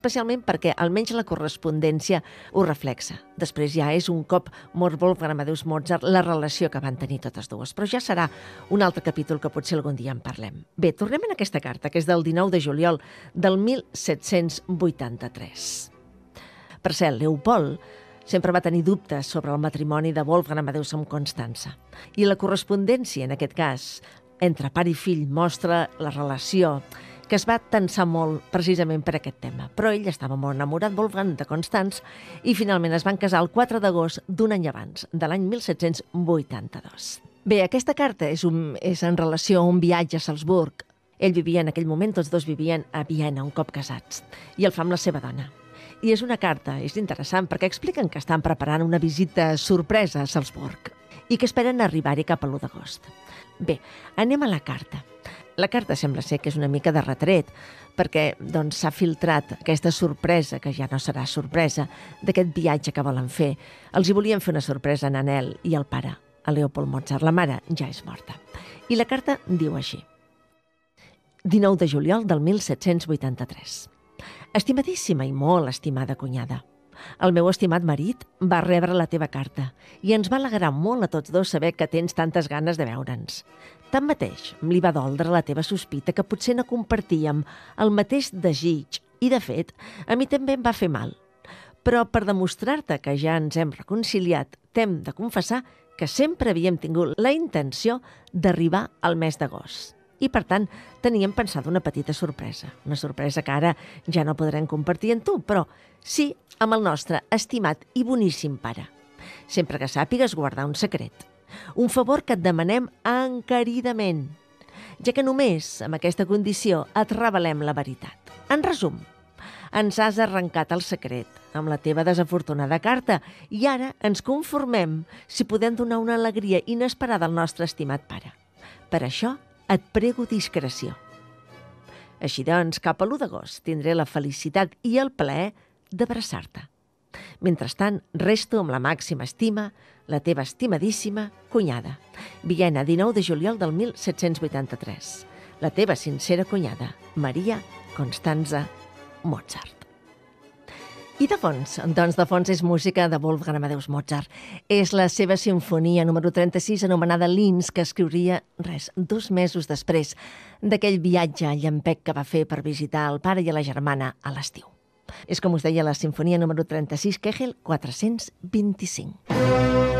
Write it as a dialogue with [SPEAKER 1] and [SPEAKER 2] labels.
[SPEAKER 1] especialment perquè almenys la correspondència ho reflexa. Després ja és un cop mort Wolfgang Amadeus Mozart la relació que van tenir totes dues, però ja serà un altre capítol que potser algun dia en parlem. Bé, tornem a aquesta carta, que és del 19 de juliol del 1783. Per cert, Leopold sempre va tenir dubtes sobre el matrimoni de Wolfgang Amadeus amb Constança, i la correspondència, en aquest cas, entre pare i fill, mostra la relació que es va tensar molt precisament per aquest tema. Però ell estava molt enamorat, Wolfgang, de Constance, i finalment es van casar el 4 d'agost d'un any abans, de l'any 1782. Bé, aquesta carta és en relació a un viatge a Salzburg. Ell vivia en aquell moment, tots dos vivien a Viena, un cop casats, i el fa amb la seva dona. I és una carta, és interessant, perquè expliquen que estan preparant una visita sorpresa a Salzburg i que esperen arribar-hi cap a l'1 d'agost. Bé, anem a la carta. La carta sembla ser que és una mica de retret, perquè s'ha filtrat aquesta sorpresa, que ja no serà sorpresa, d'aquest viatge que volen fer. Els hi volien fer una sorpresa a Nanel i al pare, a Leopold Mozart. La mare ja és morta. I la carta diu així. 19 de juliol del 1783. Estimadíssima i molt estimada cunyada, el meu estimat marit va rebre la teva carta i ens va alegrar molt a tots dos saber que tens tantes ganes de veure'ns. Tanmateix, li va doldre la teva sospita que potser no compartíem el mateix desig i, de fet, a mi també em va fer mal. Però per demostrar-te que ja ens hem reconciliat, t'hem de confessar que sempre havíem tingut la intenció d'arribar al mes d'agost. I, per tant, teníem pensat una petita sorpresa. Una sorpresa que ara ja no podrem compartir amb tu, però sí amb el nostre estimat i boníssim pare. Sempre que sàpigues guardar un secret. Un favor que et demanem encaridament, ja que només amb aquesta condició et revelem la veritat. En resum, ens has arrencat el secret amb la teva desafortunada carta i ara ens conformem si podem donar una alegria inesperada al nostre estimat pare. Per això, et prego discreció. Així doncs, cap a l'1 d'agost tindré la felicitat i el plaer d'abraçar-te. Mentrestant, resto amb la màxima estima, la teva estimadíssima cunyada. Viena, 19 de juliol del 1783. La teva sincera cunyada, Maria Constanza Mozart. I de fons? Doncs de fons és música de Wolfgang Amadeus Mozart. És la seva sinfonia número 36, anomenada Linz, que escriuria, 2 mesos després d'aquell viatge a llampec que va fer per visitar el pare i a la germana a l'estiu. És, com us deia, la sinfonia número 36, Kegel 425.